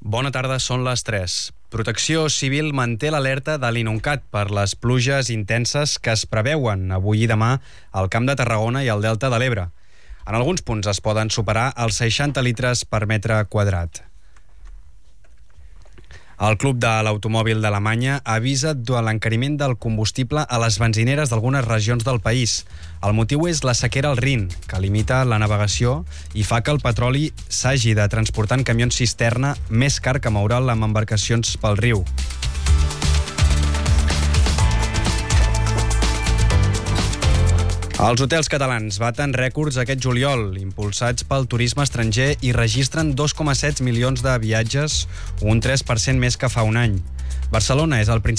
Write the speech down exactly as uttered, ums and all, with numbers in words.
Bona tarda, són les tres. Protecció Civil manté l'alerta de l'Inuncat per les pluges intenses que es preveuen avui i demà al Camp de Tarragona i al Delta de l'Ebre. En alguns punts es poden superar els seixanta litres per metre quadrat. El Club de l'Automòbil d'Alemanya avisa de l'encariment del combustible a les benzineres d'algunes regions del país. El motiu és la sequera al Rin, que limita la navegació i fa que el petroli s'hagi de transportar en camions cisterna més car que moure'l amb embarcacions pel riu. Els hotels catalans baten rècords aquest juliol, impulsats pel turisme estranger, i registren dos coma set milions de viatges, un tres per cent més que fa un any. Barcelona és el principal